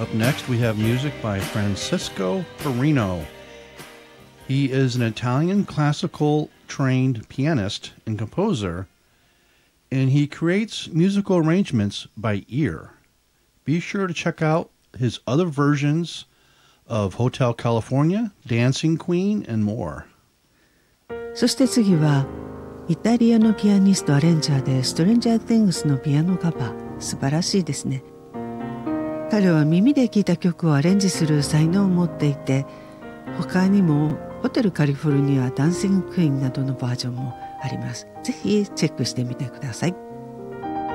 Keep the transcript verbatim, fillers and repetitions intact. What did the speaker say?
Up next, we have music by Francisco Perino. He is an Italian classical trained pianist and composer, and he creates musical arrangements by ear. Be sure to check out his other versions of Hotel California, Dancing Queen, and more. そして次はイタリアのピアニストアレンジャーで Stranger Things のピアノカバー、素晴らしいですね。彼は耳で聴いた曲をアレンジする才能を持っていて、他にもホテルカリフォルニア、ダンシングクイーンなどのバージョンもあります。ぜひチェックしてみてください。